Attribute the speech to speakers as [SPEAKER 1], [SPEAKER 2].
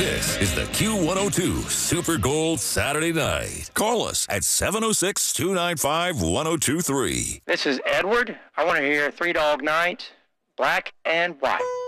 [SPEAKER 1] This is the Q102 Super Gold Saturday Night. Call us at 706-295-1023.
[SPEAKER 2] This is Edward. I want to hear Three Dog Night, Black and White.